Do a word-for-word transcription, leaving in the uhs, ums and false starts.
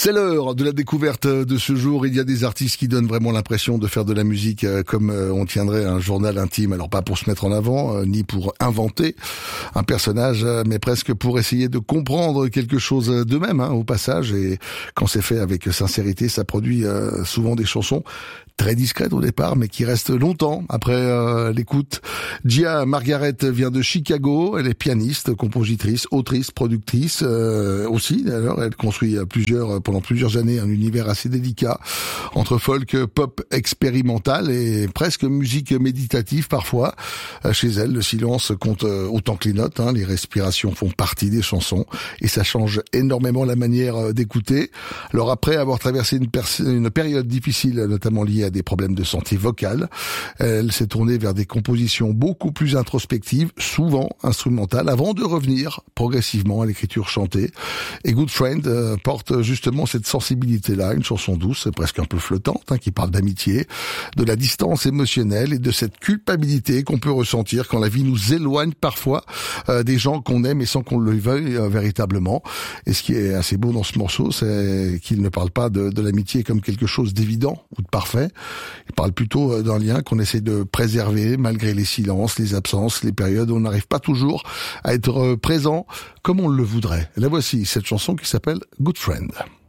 C'est l'heure de la découverte de ce jour. Il y a des artistes qui donnent vraiment l'impression de faire de la musique comme on tiendrait un journal intime. Alors pas pour se mettre en avant, ni pour inventer un personnage, mais presque pour essayer de comprendre quelque chose d'eux-mêmes, hein, au passage. Et quand c'est fait avec sincérité, ça produit euh, souvent des chansons très discrètes au départ, mais qui restent longtemps après euh, l'écoute. Gia Margaret vient de Chicago. Elle est pianiste, compositrice, autrice, productrice euh, aussi. D'ailleurs, elle construit plusieurs pendant plusieurs années un univers assez délicat entre folk, pop expérimental et presque musique méditative parfois. Euh, chez elle, le silence compte autant que les notes. Hein. Les respirations font partie des chansons et ça change énormément la manière d'écouter. Alors après avoir traversé une, pers- une période difficile, notamment liée à des problèmes de santé vocale, elle s'est tournée vers des compositions beaucoup plus introspectives, souvent instrumentales, avant de revenir progressivement à l'écriture chantée. Et Good Friend euh, porte justement cette sensibilité-là, une chanson douce, presque un peu flottante, hein, qui parle d'amitié, de la distance émotionnelle et de cette culpabilité qu'on peut ressentir quand la vie nous éloigne parfois euh, des gens qu'on aime et sans qu'on le veuille euh, véritablement. Et ce qui est assez beau dans ce morceau, c'est qu'il ne parle pas de, de l'amitié comme quelque chose d'évident ou de parfait. Il parle plutôt d'un lien qu'on essaie de préserver malgré les silences, les absences, les périodes où on n'arrive pas toujours à être présent comme on le voudrait. Et la voici, cette chanson qui s'appelle Good Friend.